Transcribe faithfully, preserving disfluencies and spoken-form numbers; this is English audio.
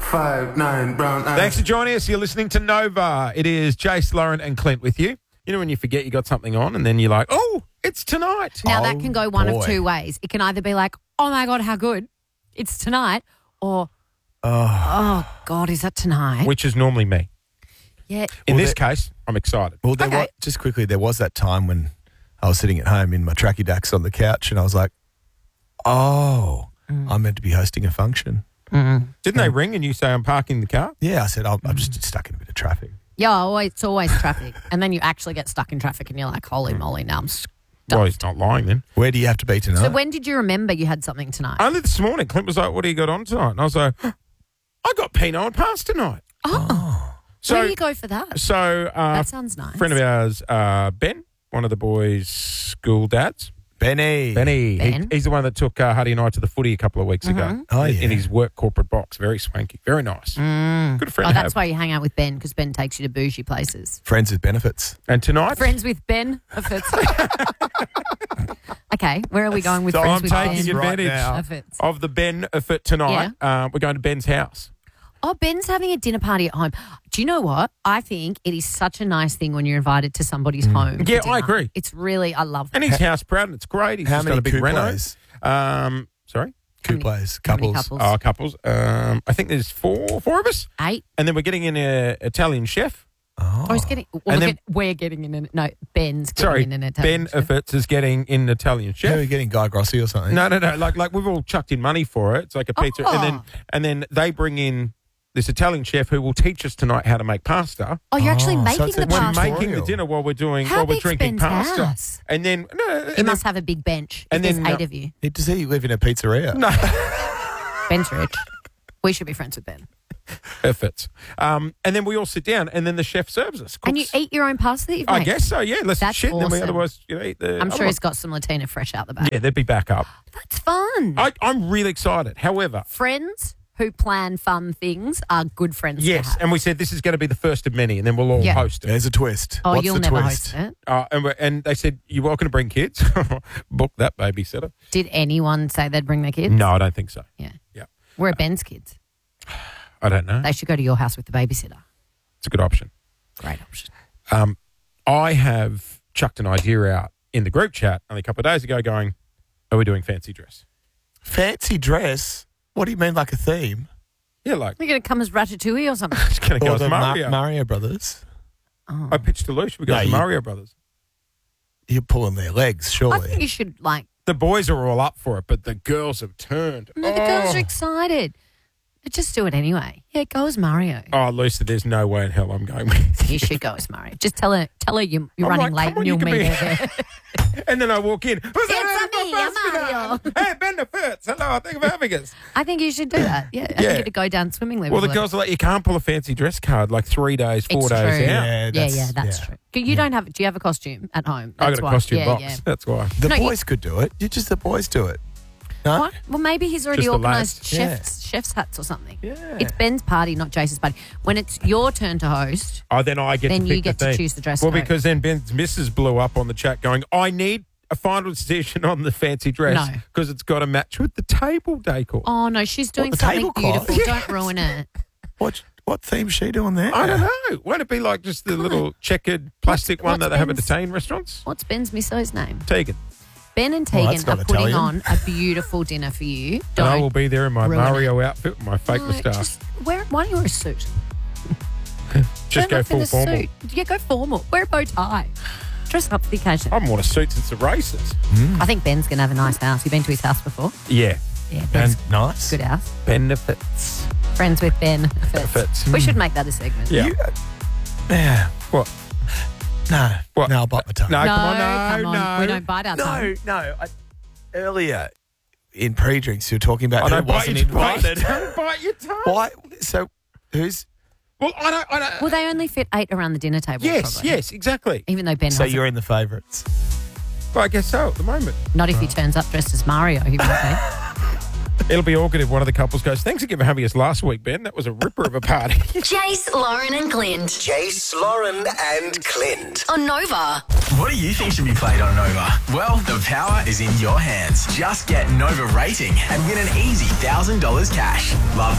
Five, nine, brown eyes. Thanks for joining us. You're listening to Nova. It is Jace, Lauren and Clint with you. You know when you forget you got something on and then you're like, oh, it's tonight. Now, Oh, that can go one boy. of two ways. It can either be like, oh, my God, how good. It's tonight. Or, oh, God, is that tonight? Which is normally me. Yeah. In Well, this there- case, I'm excited. Well, there Okay. was, just quickly, there was that time when I was sitting at home in my tracky dacks on the couch and I was like, oh, I'm meant to be hosting a function. Mm. Didn't they ring and you say I'm parking the car? Yeah, I said, I'm, I'm just stuck in a bit of traffic. Yeah, always, it's always traffic. And then you actually get stuck in traffic and you're like, holy moly, now I'm stuck. Well, he's not lying then. Where do you have to be tonight? So when did you remember you had something tonight? Only this morning, Clint was like, what do you got on tonight? And I was like, I got Pinot and pasta tonight. Oh. So, Where do you go for that? so uh, That sounds nice. friend of ours, uh, Ben, one of the boys' school dads. Benny. Benny. Ben. He, he's the one that took uh, Huddy and I to the footy a couple of weeks ago. Oh, in, yeah. in his work corporate box. Very swanky. Very nice. Good friend Oh, to that's have. why you hang out with Ben, because Ben takes you to bougie places. Friends with benefits. And tonight, Friends with Ben. If it's okay, where are we going with so friends I'm with taking Ben? Right advantage now. If it's- of the benefit tonight. Uh, we're going to Ben's house. Oh, Ben's having a dinner party at home. Do you know what? I think it is such a nice thing when you're invited to somebody's home. for Mm. Yeah, I dinner. agree. It's really, I love And that. his house proud and it's great. He's How just many got a big reno. couples? Um, sorry? How many- Couples, how many couples. couples? Oh, couples. Um, I think there's four four of us. Eight. And then we're getting in an Italian chef. Oh. I was getting, well, And we're, then- get- we're getting in an, no, Ben's getting Sorry, in an Italian Ben Effitz is getting in an Italian Yeah, chef. we're getting Guy Grossi or something. No, no, no. Like, like we've all chucked in money for it. It's like a pizza, and then Oh. and then they bring in this Italian chef who will teach us tonight how to make pasta. Oh, you're actually Oh, so making it's the a We're pasta. tutorial. making the dinner while we're doing How while we're big's drinking Ben's pasta. house? And then no, He and must have a big bench. and And then, there's uh, eight of you. Does he live in a pizzeria? then, no Ben's rich. We should be friends with Ben. Effitz. Um, and then we all sit down, and then the chef serves us. And you cooks- eat your own pasta that you've I made? guess so. Yeah, let's That's shit. And then we awesome. otherwise, you know, eat the. I'm other sure he's one. got some Latina fresh out the back. Yeah, they'd be back up. That's fun. I, I'm really excited. However, Friends who plan fun things are good friends to yes, have. and we said this is going to be the first of many, and then we'll all Yeah. host it. There's a twist. Oh, What's you'll the never twist? host it. Uh, and, we're, and they said, you're welcome to bring kids. Book that babysitter. Did anyone say they'd bring their kids? No, I don't think so. Yeah. Yeah. Where are Ben's kids? I don't know. They should go to your house with the babysitter. It's a good option. Great option. Um, I have chucked an idea out in the group chat only a couple of days ago going, are we doing fancy dress? Fancy dress? What do you mean, like a theme? Yeah, like, You're going to come as Ratatouille or something? it's going to go Or as the Ma- Mario. Mario Brothers? Oh. I pitched to Lush. We go No, as you- Mario Brothers. You're pulling their legs, I surely. think you should, like, The boys are all up for it, but the girls have turned. no, the girls oh. are excited. Just do it anyway. Yeah, go as Mario. Oh, Lucy, there's no way in hell I'm going with You should go as Mario. Just tell her, tell her you, you're I'm running like, late come on, and you you'll can meet be- her there. And then I walk in. Who's It's me, I'm Mario. Hey, Ben the Fitz. Hello, thank you for having us. I think you should do that. Yeah, I Yeah. think you to go down swimmingly. Well, with the her. girls are like, you can't pull a fancy dress card like three days, four It's days true. out. Yeah, Yeah, that's- yeah, that's yeah. true. You don't have? Do you have a costume at home? I That's got a why. costume yeah, box. Yeah. That's why. The No, you- boys could do it. You just the boys do it. No? What? Well, maybe he's already Just the organised lads. chef's chef's hats or something. Yeah. It's Ben's party, not Jace's party. When it's your turn to host, Oh, then I get Then to you pick get the to theme. choose the dress Well, code. because then Ben's missus blew up on the chat going, I need a final decision on the fancy dress No. because it's got to match with the table decor. oh no, she's doing the something tablecloth? beautiful. Yeah. Don't ruin it. What what theme's she doing there? I don't know. Won't it be like just the little checkered plastic What's- one that what's they have at Ben's- Italian restaurants? What's Ben's misso's name? Tegan. Ben and Well, Tegan that's not are putting Italian. on a beautiful dinner for you. And I Don't will be there in my ruin Mario outfit with my fake No, moustache. Just wear. Why don't you wear a suit? Just Turn go up in full a formal. suit. Yeah, go formal. Wear a bow tie. Dress up for the occasion. I haven't worn a suit since the races. I think Ben's going to have a nice house. You've been to his house before? Yeah. Yeah, Ben's And nice. good house. Benefits. Friends with Ben. Benefits. We should make that a segment. Yeah. You, uh, yeah. What? No. What? No, I'll bite my tongue. No, No, come on, no, come on. no. We don't bite our No, tongue. no. I, earlier in pre-drinks, you were talking about I who don't bite wasn't your tongue. invited. Don't bite your tongue. Why? So, who's? Well, I don't. I don't Well, they only fit eight around the dinner table. yes, probably. yes, exactly. Even though Ben So hasn't. you're in the favourites. Well, I guess so at the moment. Not if he turns up dressed as Mario. He won't be. It'll be awkward if one of the couples goes, thanks again for having us last week, Ben. That was a ripper of a party. Jace, Lauren and Clint Jace, Lauren, and Clint. on Nova. What do you think should be played on Nova? Well, the power is in your hands. Just get Nova rating and win an easy one thousand dollars cash. Love